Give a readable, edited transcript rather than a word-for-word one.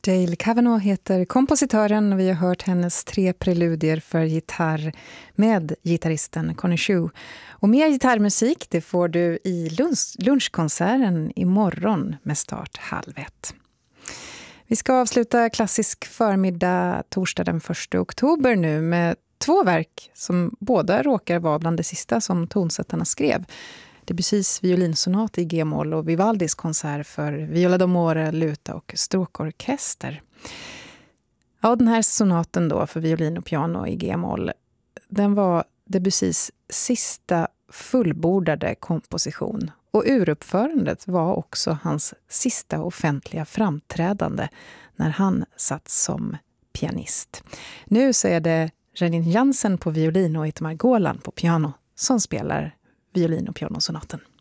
Dale Cavanaugh heter kompositören och vi har hört hennes 3 preludier för gitarr med gitarristen Connie Chiu. Och mer gitarrmusik det får du i lunchkonserten imorgon med start 12:30. Vi ska avsluta klassisk förmiddag torsdag den 1 oktober nu med 2 verk som båda råkar vara bland det sista som tonsättarna skrev. Debussys violinsonat i G-moll och Vivaldis konsert för viola d'amore, luta och stråkorkester. Ja, den här sonaten då för violin och piano i G-moll, den var Debussys sista fullbordade komposition. Och uruppförandet var också hans sista offentliga framträdande när han satt som pianist. Nu så är det Janine Jansen på violin och Itamar Golan på piano som spelar violin- och pianosonaten.